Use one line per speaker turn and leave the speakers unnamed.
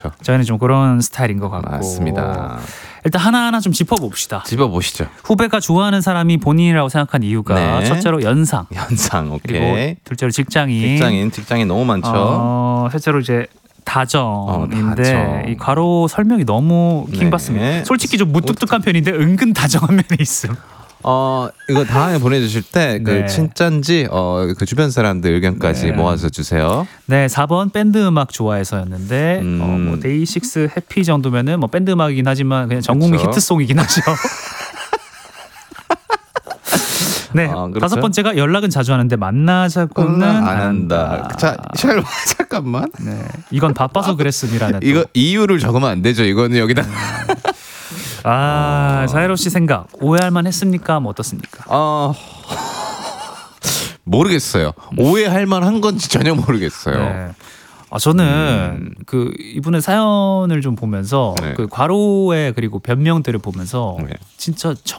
저희는 좀 그런 스타일인 것 같고.
맞습니다.
일단 하나하나 좀 짚어봅시다.
짚어보시죠.
후배가 좋아하는 사람이 본인이라고 생각한 이유가
네.
첫째로 연상,
연상, 오케이.
그리고 둘째로 직장인,
직장인 너무 많죠.
셋째로 이제 다정인데
다정.
이 괄호 설명이 너무
네.
킹받습니다. 솔직히 좀 무뚝뚝한 편인데 은근 다정한 면이 있음.
이거 다음에 보내주실 때
네.
진짠지 그 주변 사람들 의견까지
네.
모아서 주세요.
네, 4번 밴드 음악 좋아해서였는데 뭐 데이식스 해피 정도면은 뭐 밴드 음악이긴 하지만 그냥 전국민
그렇죠.
히트송이긴 하죠. 네,
그렇죠?
다섯 번째가 연락은 자주 하는데 만나자고는 안 한다.
자, 잠깐만.
네, 이건 바빠서 그랬음이라는.
이거 이유를 적으면 안 되죠. 이거는 여기다.
사이로 씨 생각 오해할 만했습니까? 뭐 어떻습니까?
모르겠어요. 오해할 만한 건지 전혀 모르겠어요.
네. 저는 그 이분의 사연을 좀 보면서
네.
그 괄호에 그리고 변명들을 보면서
네.
진짜